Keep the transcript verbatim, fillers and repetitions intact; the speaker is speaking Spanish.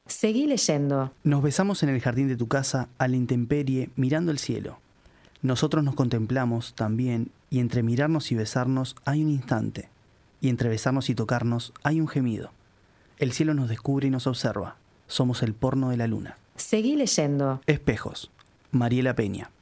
Seguí leyendo. Nos besamos en el jardín de tu casa, a la intemperie, mirando el cielo. Nosotros nos contemplamos también, y entre mirarnos y besarnos hay un instante, y entre besarnos y tocarnos hay un gemido. El cielo nos descubre y nos observa. Somos el porno de la luna. Seguí leyendo. Espejos. Mariela Peña.